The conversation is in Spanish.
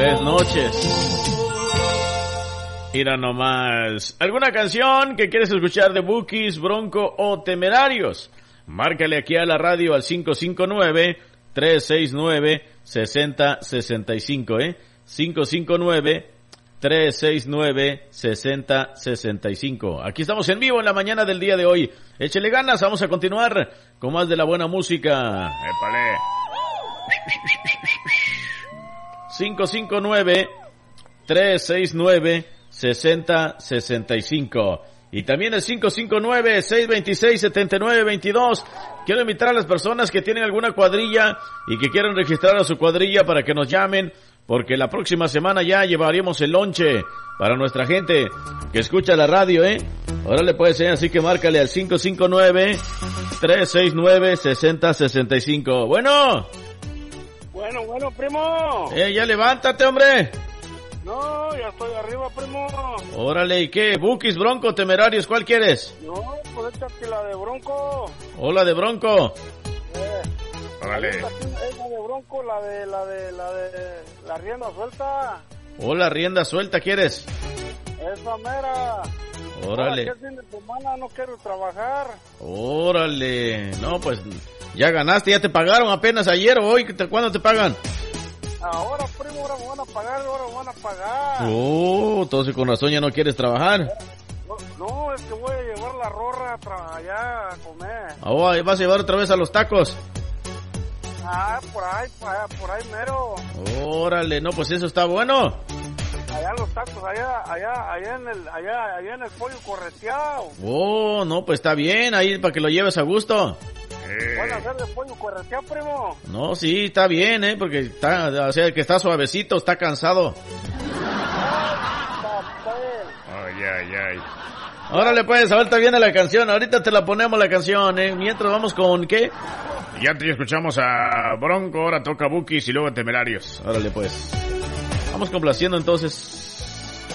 3 noches. Mira nomás. ¿Alguna canción que quieres escuchar de Bukis, Bronco o Temerarios? Márcale aquí a la radio al 559-369-6065, 559-369-6065. Aquí estamos en vivo en la mañana del día de hoy. Échele ganas, vamos a continuar con más de la buena música. ¡Épale! 559-369-6065. Y también el 559-626-7922. Quiero invitar a las personas que tienen alguna cuadrilla y que quieren registrar a su cuadrilla para que nos llamen, porque la próxima semana ya llevaremos el lonche para nuestra gente que escucha la radio, Ahora le puede ser, así que márcale al 559-369-6065. Bueno, primo. Ya levántate, hombre. No, ya estoy arriba, primo. Órale, ¿y qué? ¿Bukis, Bronco, Temerarios? ¿Cuál quieres? No, pues échate la de Bronco. Hola, de Bronco. Órale. Es la de Bronco, la de la rienda suelta. Hola, rienda suelta, ¿quieres? Esa mera. Órale. ¿Qué fin de semana? No quiero trabajar. Órale. No, pues ya ganaste, ya te pagaron apenas ayer o hoy. ¿Cuándo te pagan? Ahora, primo, ahora me van a pagar. Entonces con razón ya no quieres trabajar. No, es que voy a llevar la rorra allá a comer. Ahí vas a llevar otra vez a los tacos. Por ahí mero. Órale, no, pues eso está bueno. Allá los tacos, allá en el pollo correteado. No, pues está bien, ahí para que lo lleves a gusto. ¿Pueden hacer de pollo correteado, primo? No, sí, está bien, porque está, o sea, que está suavecito, está cansado. Ay. Órale, pues, ahorita viene la canción, ahorita te la ponemos la canción, Mientras vamos con, ¿qué? Ya escuchamos a Bronco, ahora toca Bukis y luego Temerarios. Órale, pues. Vamos complaciendo entonces